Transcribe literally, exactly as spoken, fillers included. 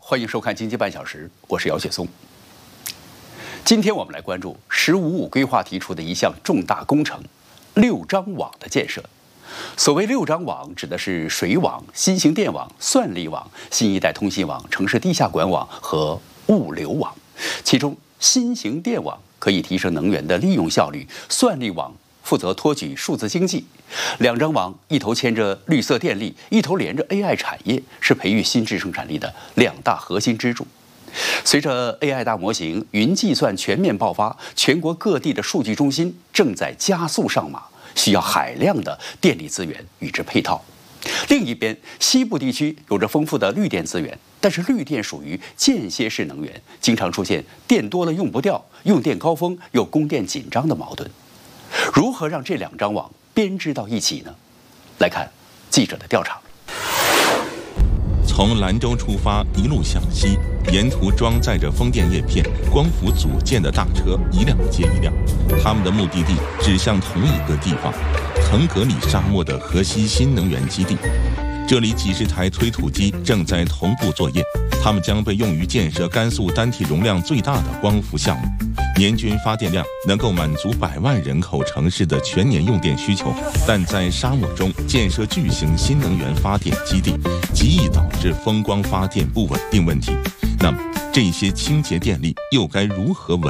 欢迎收看《经济半小时》，我是姚雪松。今天我们来关注“十五五”规划提出的一项重大工程——六张网的建设。所谓六张网，指的是水网、新型电网、算力网、新一代通信网、城市地下管网和物流网。其中，新型电网可以提升能源的利用效率，算力网负责托举数字经济。两张网一头牵着绿色电力，一头连着 A I 产业，是培育新质生产力的两大核心支柱。随着 A I 大模型、云计算全面爆发，全国各地的数据中心正在加速上马，需要海量的电力资源与之配套。另一边，西部地区有着丰富的绿电资源，但是绿电属于间歇式能源，经常出现电多了用不掉、用电高峰又供电紧张的矛盾。如何让这两张网编织到一起呢？来看记者的调查。 从兰州出发，一路向西，沿途装载着风电叶片、光伏组件的大车一辆接一辆，他们的目的地指向同一个地方——腾格里沙漠的河西新能源基地。这里几十台推土机正在同步作业，它们将被用于建设甘肃单体容量最大的光伏项目，年均发电量能够满足百万人口城市的全年用电需求。但在沙漠中建设巨型新能源发电基地，极易导致风光发电不稳定问题。那么，这些清洁电力又该如何稳